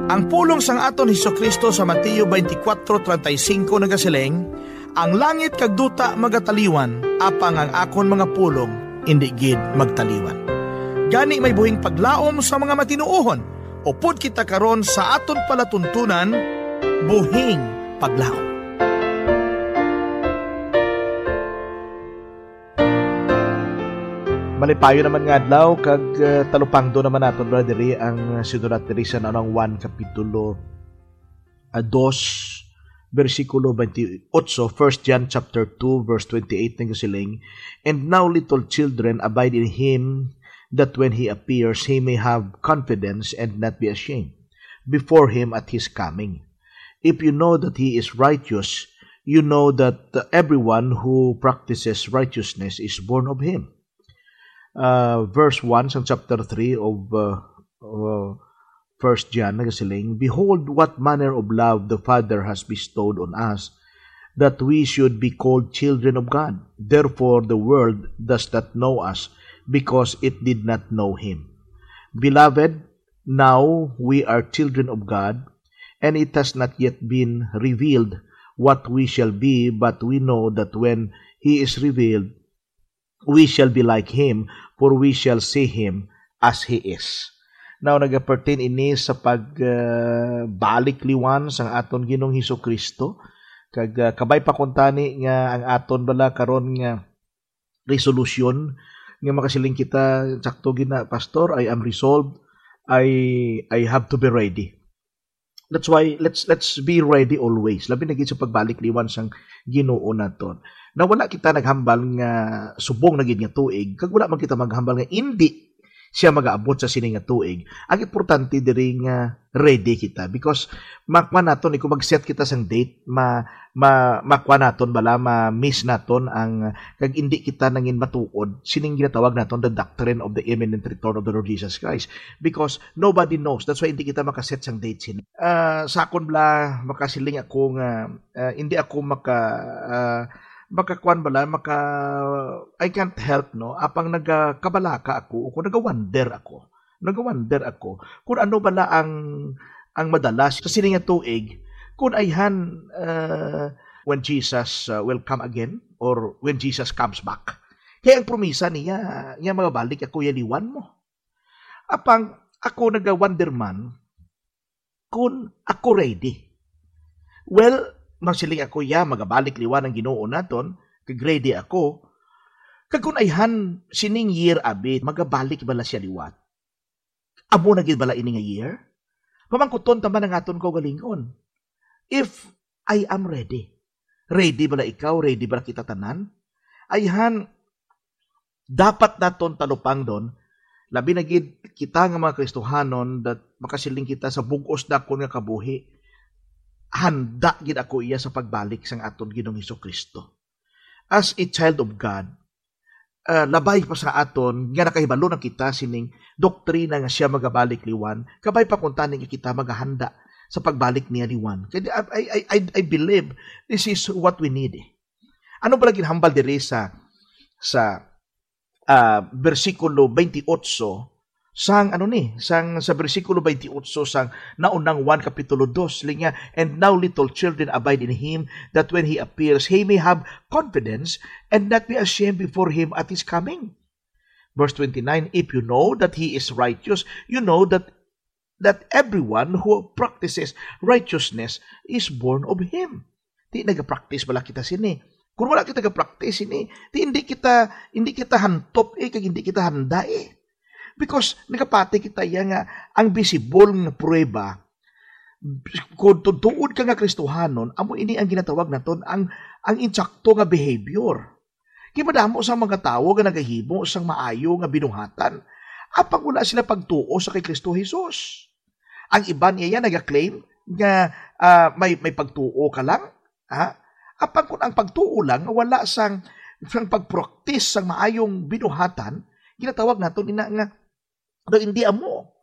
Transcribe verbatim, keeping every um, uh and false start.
Ang pulong sang aton Hesukristo sa Mateo twenty-four thirty-five nagasiling, ang langit kag duta magataliwan, apang ang akon mga pulong indi gid magtaliwan. Gani may buhing paglaom sa mga matinuohon, upod kita karon sa aton palatuntunan, buhing paglaom. Malipayo naman nga adlaw kag uh, talupangdo naman naton brother ang sinulat diri sa nanang one kapitulo uh, two versikulo twenty-eight, First John chapter two verse twenty-eight ng siling, and now little children abide in him, that when he appears he may have confidence and not be ashamed before him at his coming. If you know that he is righteous, you know that uh, everyone who practices righteousness is born of him. Uh, verse one sa chapter three of uh, uh, First John nagasiling, behold what manner of love the Father has bestowed on us, that we should be called children of God. Therefore the world does not know us, because it did not know him. Beloved, now we are children of God, and it has not yet been revealed what we shall be, but we know that when he is revealed, we shall be like him, for we shall see him as he is. Now, nag-pertain ini sa pagbalik uh, liwan sang aton Ginoong Hesukristo. Kag uh, kabay pa kuntani nga ang aton bala karon nga resolution nga makasiling kita sakto gina, Pastor, I am resolved. I I have to be ready. That's why let's let's be ready always. Labi na gid sa pagbalik liwan sang Ginoo naton. Na wala kita naghambal nga subong na gid nga tuig, kag wala man kita maghambal nga indi siya magaabot sa sini nga tuig. Ang importante diri nga ready kita, because makwa naton iko mag-set kita sang date, ma, ma makwa naton bala ma miss naton ang kag indi kita nangin matuod sining ginatawag naton the doctrine of the imminent return of the Lord Jesus Christ, because nobody knows. That's why hindi kita makaset sang date sini. Uh, sakon bla makasiling ako nga uh, hindi ako maka uh, makakuan bala, maka, I can't help, no, apang nagkabalaka ako, o nagawander ako, nagawander ako, kung ano bala ang, ang madalas, sa sining nga tuig, kung ayhan, uh, when Jesus uh, will come again, or when Jesus comes back. Kaya ang promisa niya, niya magabalik ako yaliwan mo. Apang, ako nagawander man, kung ako ready. Well, magsiling ako ya, magabalik liwan ang Ginoo naton, kag ready ako, kag kung ayhan sining year abit, magabalik bala siya liwat. Amo na gid bala ini nga year? Pamangkuton taman ang aton ko galingon. If I am ready, ready bala ikaw, ready bala kita tanan? Ayhan, dapat naton talupang don, labi na gid kita nga mga Kristohanon, that makasiling kita sa bugos dakon nga kabuhi, handa gid ako iya sa pagbalik sang aton Ginoong Hesukristo. As a child of God, uh, labay pa sa aton nga nakahibalo na kita sining doktrina nga siya magabalik liwan, kabay pa kung taning kita maghahanda sa pagbalik niya liwan. Kaya I, I, I, I believe this is what we need. Ano ba lagi hambal diri sa sa uh, versikulo twenty-eight sang ano ni, sang sa bersikulo twenty-eight sang naunang one kapitulo two linya, and now little children abide in him, that when he appears he may have confidence and not be ashamed before him at his coming. Verse twenty-nine, if you know that he is righteous, you know that that everyone who practices righteousness is born of him. Di nagapractice bala kita sini. Kung wala kita nagapractice sini, di hindi kita hindi kita hantop eh, kag hindi kita handa eh. Because nakapati kita yan nga, ang visible nga prueba, kung tutuod ka nga Kristohanon, amo ini ang ginatawag naton ang ang insakto nga behavior. Kaya madamo sa mga tao nga nagahimo sang maayo nga binuhatan, apang wala sila pagtuo sa kay Kristo Jesus. Ang iba niya yan nag-claim nga uh, may may pagtuo ka lang, ha? Apang kung ang pagtuo lang wala sang sang pagpractice sang maayong binuhatan, ginatawag naton ina nga do hindi amo.